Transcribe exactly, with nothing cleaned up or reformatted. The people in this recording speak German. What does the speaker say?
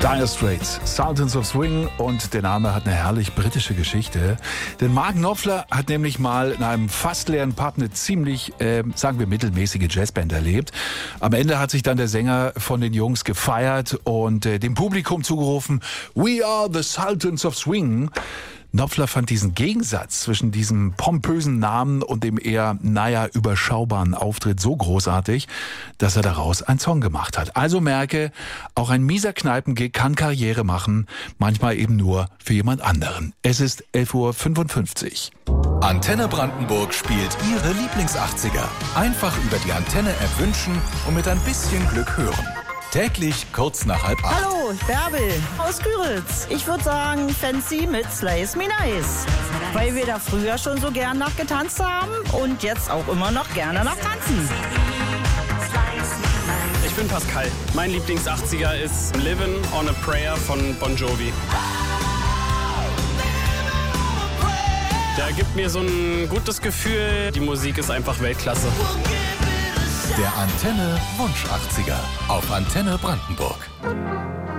Dire Straits, Sultans of Swing, und der Name hat eine herrlich britische Geschichte. Denn Mark Knopfler hat nämlich mal in einem fast leeren Pub eine ziemlich, äh, sagen wir, mittelmäßige Jazzband erlebt. Am Ende hat sich dann der Sänger von den Jungs gefeiert und äh, dem Publikum zugerufen, "We are the Sultans of Swing." Knopfler fand diesen Gegensatz zwischen diesem pompösen Namen und dem eher, naja, überschaubaren Auftritt so großartig, dass er daraus einen Song gemacht hat. Also merke, auch ein mieser Kneipengig kann Karriere machen, manchmal eben nur für jemand anderen. Es ist elf Uhr fünfundfünfzig. Antenne Brandenburg spielt Ihre Lieblings-achtziger. Einfach über die Antenne-App wünschen und mit ein bisschen Glück hören. Täglich kurz nach halb acht. Hallo, Bärbel aus Küritz. Ich würde sagen Fancy mit Slice Me Nice. Weil wir da früher schon so gern nach getanzt haben und jetzt auch immer noch gerne nach tanzen. Ich bin Pascal. Mein Lieblings-achtziger ist Livin' on a Prayer von Bon Jovi. Der gibt mir so ein gutes Gefühl. Die Musik ist einfach Weltklasse. Der Antenne Wunsch achtziger auf Antenne Brandenburg.